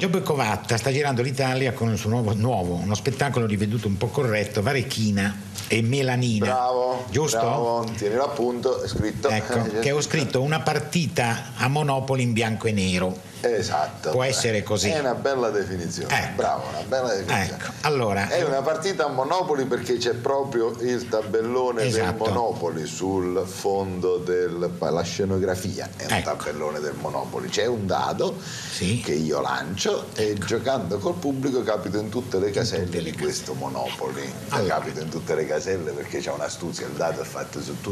Giobbe Covatta sta girando l'Italia con il suo nuovo uno spettacolo riveduto un po' corretto, Varechina e Melanina. Bravo, giusto? Bravo, tienilo appunto, è scritto. Ecco, che ho scritto una partita a Monopoli in bianco e nero. Esatto. Può essere così. È una bella definizione. Ecco. Bravo, una bella definizione. Ecco, allora, è una partita a Monopoli perché c'è proprio il tabellone esatto. del Monopoli sul fondo la scenografia è un tabellone del Monopoli. C'è un dado che io lancio e giocando col pubblico capito in tutte le caselle di questo Monopoli. Capito in tutte le caselle perché c'è un'astuzia, il dado è fatto su tutte